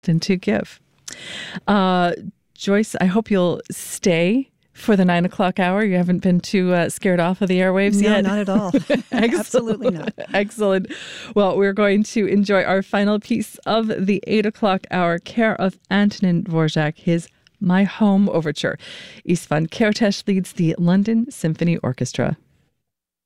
than to give. Joyce, I hope you'll stay for the 9 o'clock hour. You haven't been too scared off of the airwaves yet? No, not at all. Absolutely not. Excellent. Well, we're going to enjoy our final piece of the 8 o'clock hour, care of Antonin Dvorak, his My Home Overture. Istvan Kertész leads the London Symphony Orchestra.